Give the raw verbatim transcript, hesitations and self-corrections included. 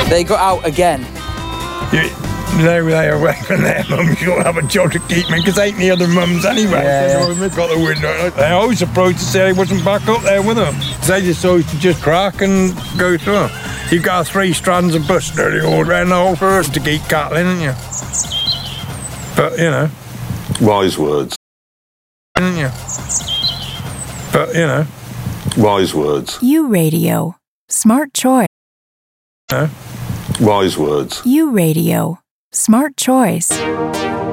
They got out again. You, they were there away from their mums. You'll have a job to keep me, because ain't the other mums anyway. Yeah, so they've got the window. They're always surprised to say he wasn't back up there with them. They just always to just crack and go through. You've got three strands of bus nearly all round the whole first to keep cattling, haven't you? But, you know. Wise words. Haven't you? But, you know. Wise words. U Radio. Smart choice. You know? Wise words. U Radio. Smart choice.